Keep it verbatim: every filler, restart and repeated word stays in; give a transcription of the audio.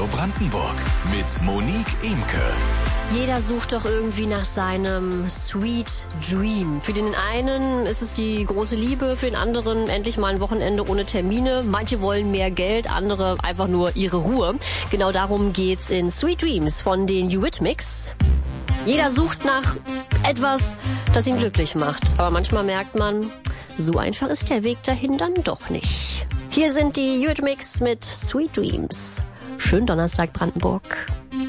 Hallo Brandenburg mit Monique Imke. Jeder sucht doch irgendwie nach seinem Sweet Dream. Für den einen ist es die große Liebe, für den anderen endlich mal ein Wochenende ohne Termine. Manche wollen mehr Geld, andere einfach nur ihre Ruhe. Genau darum geht's in Sweet Dreams von den Eurythmics. Jeder sucht nach etwas, das ihn glücklich macht. Aber manchmal merkt man, so einfach ist der Weg dahin dann doch nicht. Hier sind die Eurythmics mit Sweet Dreams. Schönen Donnerstag, Brandenburg.